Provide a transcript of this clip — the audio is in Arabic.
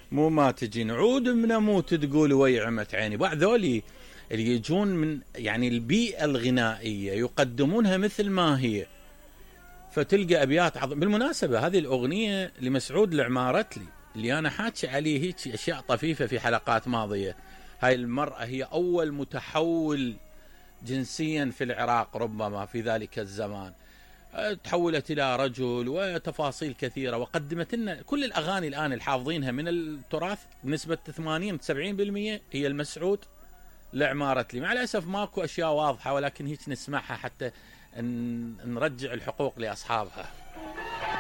مو ما تجي نعود بنموت تقول ويعمت عيني. بعض ذولي اللي يجون من يعني البيئة الغنائية يقدمونها مثل ما هي، فتلقى أبيات بالمناسبة هذه الأغنية لمسعود العمارتلي اللي أنا حاكي عليه هيك أشياء طفيفة في حلقات ماضية. هاي المرأة هي أول متحول جنسيا في العراق ربما في ذلك الزمان، تحولت إلى رجل وتفاصيل كثيرة، وقدمت لنا كل الأغاني الآن الحافظينها من التراث بنسبة 80-70% هي المسعود لعمارتلي. مع الأسف ماكو أشياء واضحة، ولكن هيك نسمعها حتى نرجع الحقوق لأصحابها.